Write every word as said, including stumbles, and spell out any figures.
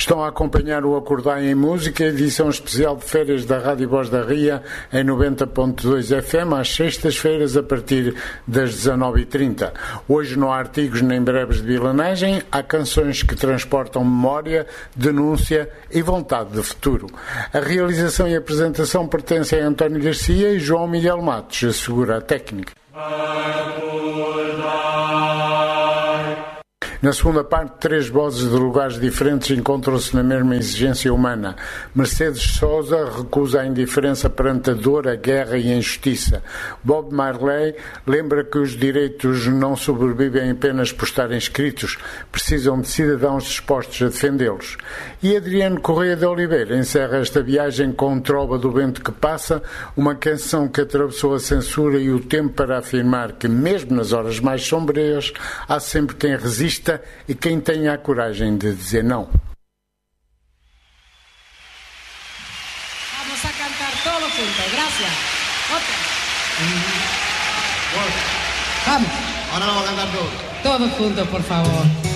Estão a acompanhar o Acordai em Música, edição especial de férias da Rádio Voz da Ria, em noventa ponto dois F M, às sextas-feiras, a partir das dezanove e trinta. Hoje não há artigos nem breves de vilanagem, há canções que transportam memória, denúncia e vontade de futuro. A realização e apresentação pertencem a António Garcia e João Miguel Matos, assegura a técnica. Na segunda parte, três vozes de lugares diferentes encontram-se na mesma exigência humana. Mercedes Sousa recusa a indiferença perante a dor, a guerra e a injustiça. Bob Marley lembra que os direitos não sobrevivem apenas por estarem escritos, precisam de cidadãos dispostos a defendê-los. E Adriano Correia de Oliveira encerra esta viagem com Trova do Vento que Passa, uma canção que atravessou a censura e o tempo para afirmar que, mesmo nas horas mais sombrias, há sempre quem resista e quem tenha a coragem de dizer não. Vamos a cantar todos juntos, gracias. Otra. Vamos. Ahora lo vamos a cantar todos. Todos juntos, por favor.